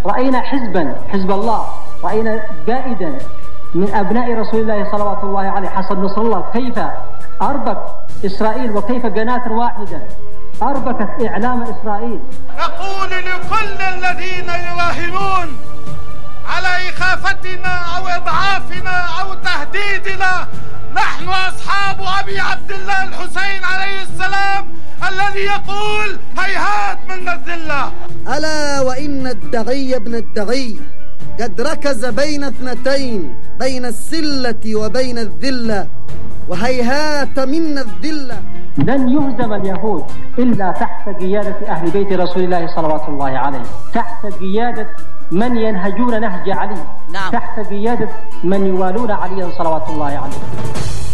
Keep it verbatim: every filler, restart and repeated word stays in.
رأينا حزبا حزب الله، رأينا قائدا من أبناء رسول الله صلوات الله عليه حسن نصر الله كيف أربك إسرائيل وكيف قناة واحدة أربكت إعلام إسرائيل. نقول لكل الذين يراهنون على إخافتنا أو إضعافنا أو تهديدنا، نحن أصحاب أبي عبد الله الحسين عليه السلام الذي يقول هيهات من الذلة. ألا وإن الدغي ابن الدغي قد ركز بين اثنتين، بين السلة وبين الذلة، وهيهات من الذلة. لن يهزم اليهود إلا تحت قيادة أهل بيت رسول الله صلوات الله عليه، تحت قيادة من ينهجون نهج علي، نعم. تحت قيادة من يوالون عليا صلوات الله عليه.